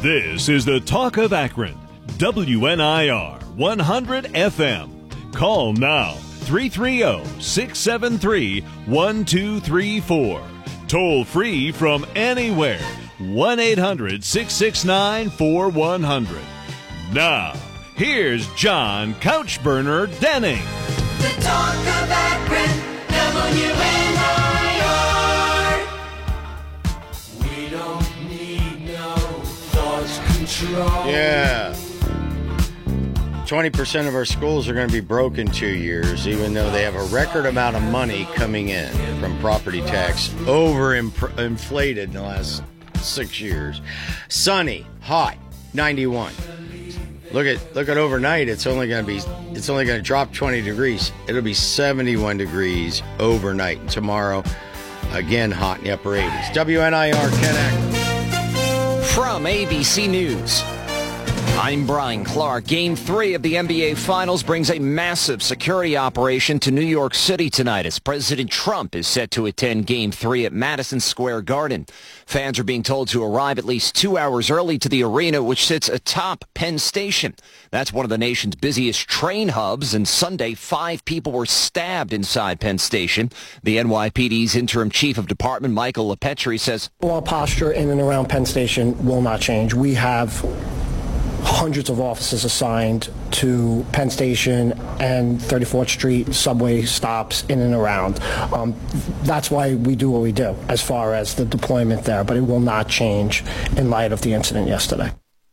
This is the Talk of Akron, WNIR 100 FM. Call now, 330-673-1234. Toll free from anywhere, 1-800-669-4100. Now, here's John Couchburner Denning. The Talk of Akron, WNIR. We don't need no thought control. Yeah. 20% of our schools are going to be broke in 2 years, even though they have a record amount of money coming in from property tax, overinflated in the last 6 years. Sunny, hot, 91. Look at overnight. It's only going to drop 20 degrees. It'll be 71 degrees overnight. And tomorrow, again, hot in the upper 80s. WNIR, Ken Akron. From ABC News, I'm Brian Clark. Game 3 of the NBA Finals brings a massive security operation to New York City tonight as President Trump is set to attend Game 3 at Madison Square Garden. Fans are being told to arrive at least 2 hours early to the arena, which sits atop Penn Station. That's one of the nation's busiest train hubs, and Sunday, 5 people were stabbed inside Penn Station. The NYPD's interim chief of department, Michael LaPetri, says, Our posture in and around Penn Station will not change. We have hundreds of officers assigned to Penn Station and 34th Street subway stops in and around. That's why we do what we do as far as the deployment there, but it will not change in light of the incident yesterday.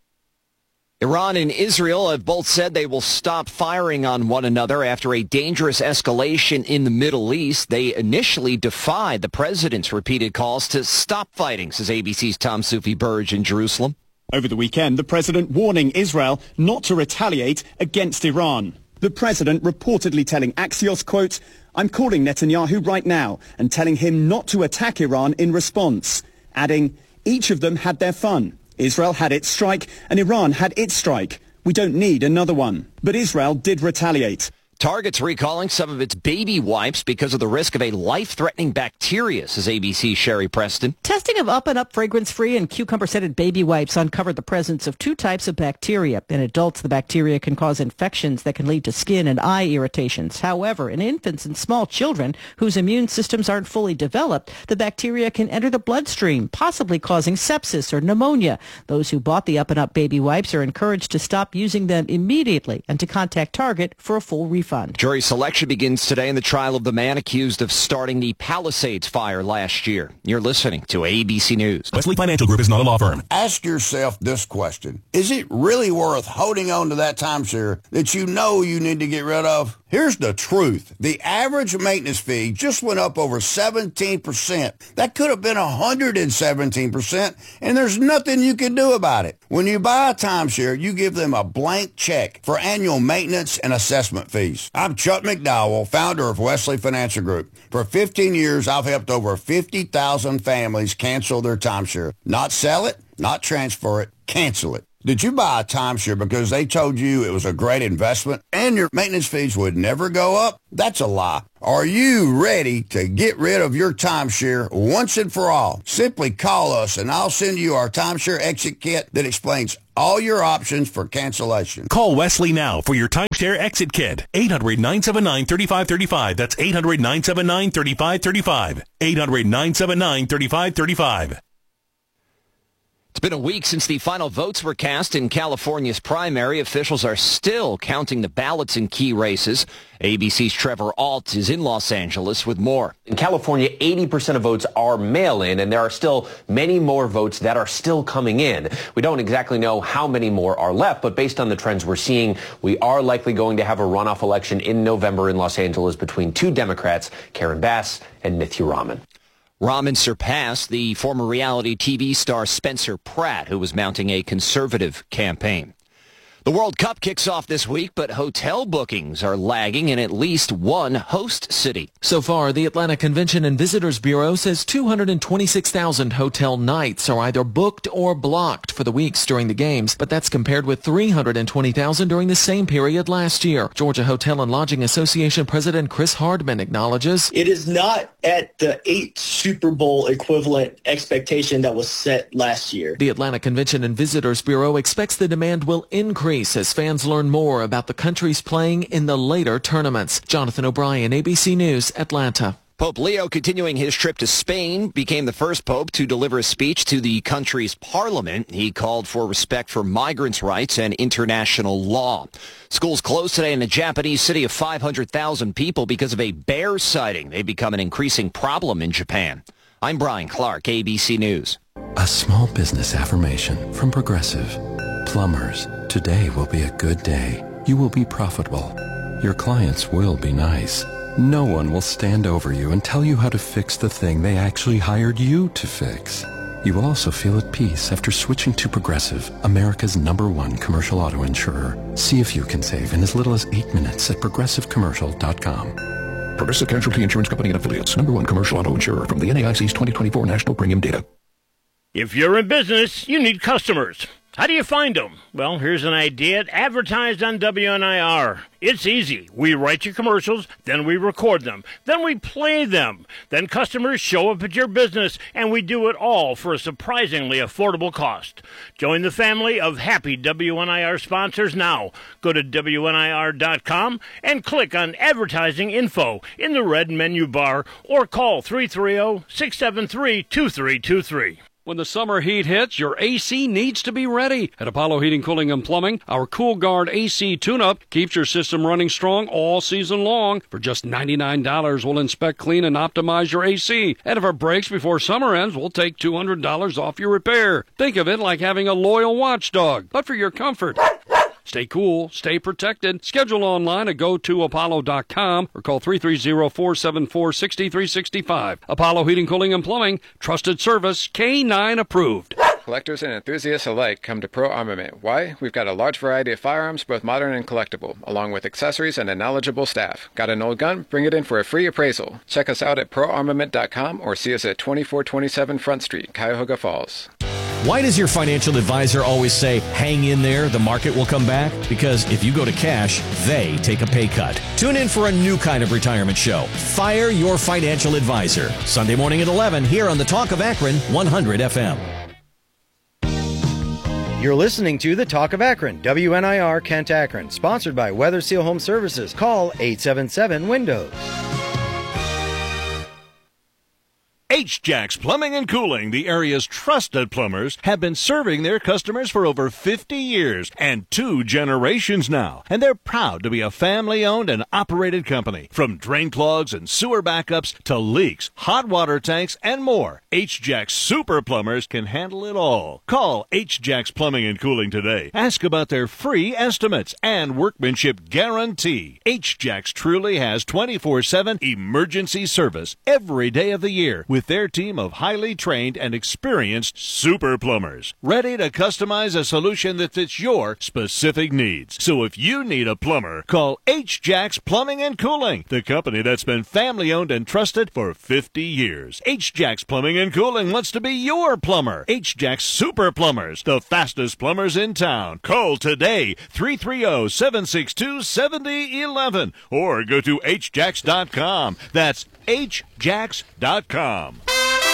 Iran and Israel have both said they will stop firing on one another after a dangerous escalation in the Middle East. They initially defied the president's repeated calls to stop fighting, says ABC's Tom Soufi-Burge in Jerusalem. Over the weekend, the president warning Israel not to retaliate against Iran. The president reportedly telling Axios, quote, I'm calling Netanyahu right now and telling him not to attack Iran in response, adding, each of them had their fun. Israel had its strike and Iran had its strike. We don't need another one. But Israel did retaliate. Target's recalling some of its baby wipes because of the risk of a life-threatening bacteria, says ABC's Sherry Preston. Testing of Up and Up fragrance-free and cucumber-scented baby wipes uncovered the presence of 2 types of bacteria. In adults, the bacteria can cause infections that can lead to skin and eye irritations. However, in infants and small children whose immune systems aren't fully developed, the bacteria can enter the bloodstream, possibly causing sepsis or pneumonia. Those who bought the Up and Up baby wipes are encouraged to stop using them immediately and to contact Target for a full refund. Jury selection begins today in the trial of the man accused of starting the Palisades fire last year. You're listening to ABC News. Wesley Financial Group is not a law firm. Ask yourself this question. Is it really worth holding on to that timeshare that you know you need to get rid of? Here's the truth. The average maintenance fee just went up over 17%. That could have been 117%, and there's nothing you can do about it. When you buy a timeshare, you give them a blank check for annual maintenance and assessment fees. I'm Chuck McDowell, founder of Wesley Financial Group. For 15 years, I've helped over 50,000 families cancel their timeshare. Not sell it, not transfer it, cancel it. Did you buy a timeshare because they told you it was a great investment and your maintenance fees would never go up? That's a lie. Are you ready to get rid of your timeshare once and for all? Simply call us and I'll send you our timeshare exit kit that explains all your options for cancellation. Call Wesley now for your timeshare exit kit. 800-979-3535. That's 800-979-3535. 800-979-3535. It's been a week since the final votes were cast in California's primary. Officials are still counting the ballots in key races. ABC's Trevor Ault is in Los Angeles with more. In California, 80% of votes are mail-in, and there are still many more votes that are still coming in. We don't exactly know how many more are left, but based on the trends we're seeing, we are likely going to have a runoff election in November in Los Angeles between 2 Democrats, Karen Bass and Matthew Rahman. Rahman surpassed the former reality TV star Spencer Pratt, who was mounting a conservative campaign. The World Cup kicks off this week, but hotel bookings are lagging in at least one host city. So far, the Atlanta Convention and Visitors Bureau says 226,000 hotel nights are either booked or blocked for the weeks during the games, but that's compared with 320,000 during the same period last year. Georgia Hotel and Lodging Association President Chris Hardman acknowledges it is not at the 8 Super Bowl equivalent expectation that was set last year. The Atlanta Convention and Visitors Bureau expects the demand will increase as fans learn more about the countries playing in the later tournaments. Jonathan O'Brien, ABC News, Atlanta. Pope Leo, continuing his trip to Spain, became the first pope to deliver a speech to the country's parliament. He called for respect for migrants' rights and international law. Schools closed today in the Japanese city of 500,000 people because of a bear sighting. They've become an increasing problem in Japan. I'm Brian Clark, ABC News. A small business affirmation from Progressive. Plumbers, today will be a good day. You will be profitable. Your clients will be nice. No one will stand over you and tell you how to fix the thing they actually hired you to fix. You will also feel at peace after switching to Progressive, America's #1 commercial auto insurer. See if you can save in as little as 8 minutes at progressivecommercial.com. Progressive Casualty Insurance Company and Affiliates, #1 commercial auto insurer from the NAIC's 2024 National Premium Data. If you're in business, you need customers. How do you find them? Well, here's an idea. Advertise on WNIR. It's easy. We write your commercials, then we record them, then we play them. Then customers show up at your business, and we do it all for a surprisingly affordable cost. Join the family of happy WNIR sponsors now. Go to WNIR.com and click on Advertising Info in the red menu bar or call 330-673-2323. When the summer heat hits, your AC needs to be ready. At Apollo Heating, Cooling, and Plumbing, our Cool Guard AC tune-up keeps your system running strong all season long. For just $99, we'll inspect, clean, and optimize your AC. And if it breaks before summer ends, we'll take $200 off your repair. Think of it like having a loyal watchdog, but for your comfort. Stay cool, stay protected. Schedule online at gotoapollo.com or call 330-474-6365. Apollo Heating, Cooling, and Plumbing. Trusted service, K9 approved. Collectors and enthusiasts alike come to Pro Armament. Why? We've got a large variety of firearms, both modern and collectible, along with accessories and a knowledgeable staff. Got an old gun? Bring it in for a free appraisal. Check us out at proarmament.com or see us at 2427 Front Street, Cuyahoga Falls. Why does your financial advisor always say, hang in there, the market will come back? Because if you go to cash, they take a pay cut. Tune in for a new kind of retirement show, Fire Your Financial Advisor, Sunday morning at 11 here on the Talk of Akron 100 FM. You're listening to the Talk of Akron, WNIR Kent Akron, sponsored by Weather Seal Home Services. Call 877-WINDOWS. H-Jacks Plumbing and Cooling, the area's trusted plumbers, have been serving their customers for over 50 years and 2 generations now. And they're proud to be a family-owned and operated company. From drain clogs and sewer backups to leaks, hot water tanks, and more, H-Jacks Super Plumbers can handle it all. Call H-Jacks Plumbing and Cooling today. Ask about their free estimates and workmanship guarantee. H-Jacks truly has 24/7 emergency service every day of the year with their team of highly trained and experienced super plumbers, ready to customize a solution that fits your specific needs. So if you need a plumber, call H-Jacks Plumbing and Cooling, the company that's been family-owned and trusted for 50 years. H-Jacks Plumbing and Cooling wants to be your plumber. H-Jacks Super Plumbers, the fastest plumbers in town. Call today, 330-762-7011, or go to hjacks.com. That's hjacks.com.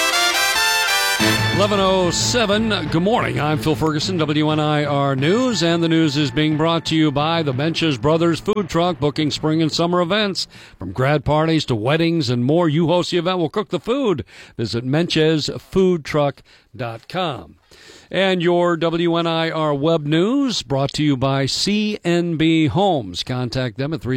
11:07. Good morning. I'm Phil Ferguson, WNIR News, and the news is being brought to you by the Menches Brothers Food Truck, booking spring and summer events. From grad parties to weddings and more, you host the event, we'll cook the food. Visit menchesfoodtruck.com. And your WNIR web news brought to you by CNB Homes. Contact them at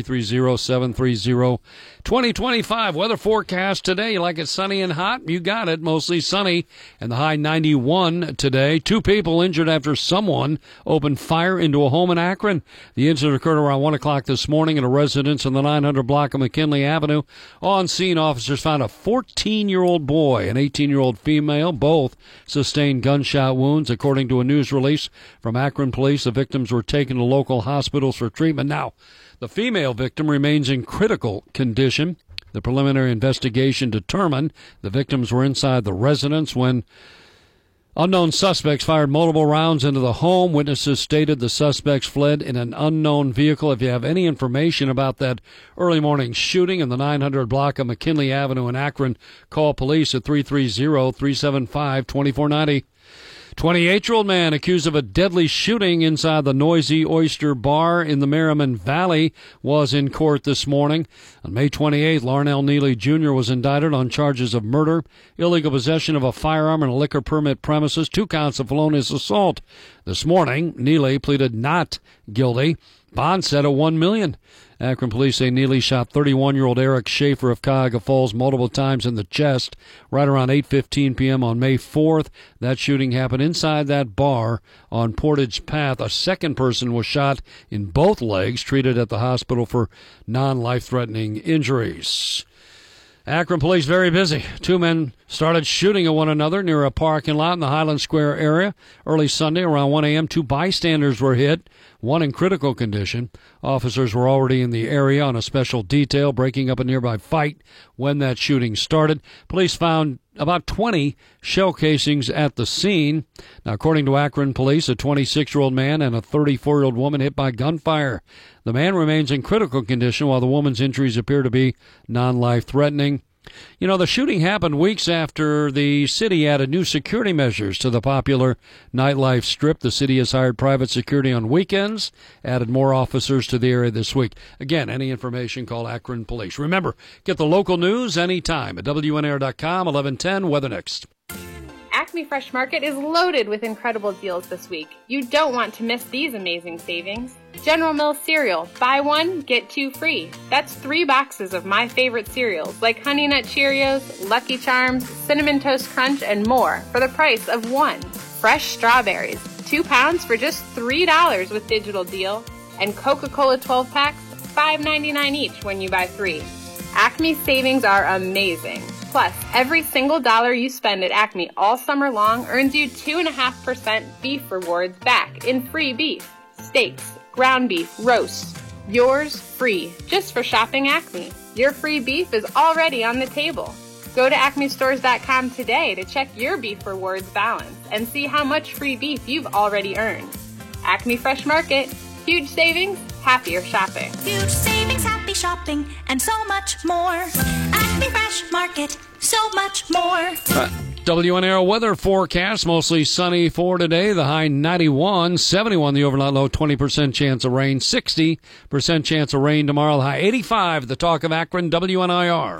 330-730-2025. Weather forecast today. You like it sunny and hot? You got it. Mostly sunny and the high 91 today. 2 people injured after someone opened fire into a home in Akron. The incident occurred around 1 o'clock this morning at a residence in the 900 block of McKinley Avenue. On scene, officers found a 14-year-old boy, an 18-year-old female. Both sustained gunshot wounds. wounds. According to a news release from Akron Police, the victims were taken to local hospitals for treatment. Now, the female victim remains in critical condition. The preliminary investigation determined the victims were inside the residence when unknown suspects fired multiple rounds into the home. Witnesses stated the suspects fled in an unknown vehicle. If you have any information about that early morning shooting in the 900 block of McKinley Avenue in Akron, call police at 330-375-2490. 28-year-old man accused of a deadly shooting inside the Noisy Oyster Bar in the Merriman Valley was in court this morning. On May 28th, Larnell Neely Jr. was indicted on charges of murder, illegal possession of a firearm and a liquor permit premises, 2 counts of felonious assault. This morning, Neely pleaded not guilty. Bond set at $1 million. Akron police say Neely shot 31-year-old Eric Schaefer of Cuyahoga Falls multiple times in the chest right around 8:15 p.m. on May 4th. That shooting happened inside that bar on Portage Path. A second person was shot in both legs, treated at the hospital for non-life-threatening injuries. Akron police very busy. 2 men started shooting at one another near a parking lot in the Highland Square area. Early Sunday around 1 a.m., 2 bystanders were hit, one in critical condition. Officers were already in the area on a special detail, breaking up a nearby fight when that shooting started. Police found about 20 shell casings at the scene. Now, according to Akron police, a 26-year-old man and a 34-year-old woman hit by gunfire. The man remains in critical condition while the woman's injuries appear to be non-life-threatening. You know, the shooting happened weeks after the city added new security measures to the popular nightlife strip. The city has hired private security on weekends, added more officers to the area this week. Again, any information, call Akron Police. Remember, get the local news anytime at WNAir.com, 1110, Weather Next. Acme Fresh Market is loaded with incredible deals this week. You don't want to miss these amazing savings. General Mills cereal, buy 1, get 2 free. That's 3 boxes of my favorite cereals like Honey Nut Cheerios, Lucky Charms, Cinnamon Toast Crunch, and more for the price of 1. Fresh strawberries, 2 pounds for just $3 with digital deal. And Coca-Cola 12 packs, $5.99 each when you buy 3. Acme savings are amazing. Plus, every single dollar you spend at Acme all summer long earns you 2.5% beef rewards back in free beef, steaks, ground beef, roasts. Yours free, just for shopping Acme. Your free beef is already on the table. Go to acmestores.com today to check your beef rewards balance and see how much free beef you've already earned. Acme Fresh Market. Huge savings, happier shopping. Huge savings, happy shopping, and so much more. Acme Fresh Market, so much more. WNAir weather forecast, mostly sunny for today. The high 91, 71 the overnight low, 20% chance of rain, 60% chance of rain tomorrow. The high 85, the talk of Akron, WNIR.